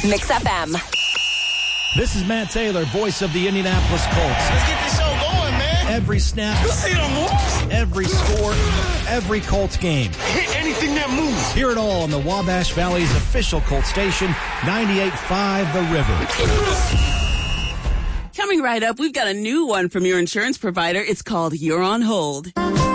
Mix FM. This is Matt Taylor, voice of the Indianapolis Colts. Let's get this show going, man. Every snap, You see them moves? every score, every Colts game. Hit anything that moves. Hear it all on the Wabash Valley's official Colts station, 98.5 The River. Coming right up, we've got a new one from your insurance provider. It's called You're on Hold.